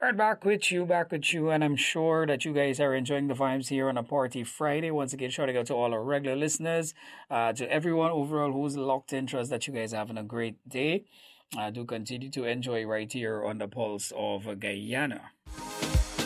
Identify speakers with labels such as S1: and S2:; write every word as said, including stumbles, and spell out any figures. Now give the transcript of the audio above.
S1: Right, back with you, back with you, and I'm sure that you guys are enjoying the vibes here on a Party Friday. Once again, shout out to all our regular listeners, uh, to everyone overall who's locked in. Trust that you guys are having a great day. Uh, do continue to enjoy right here on the Pulse of Guyana.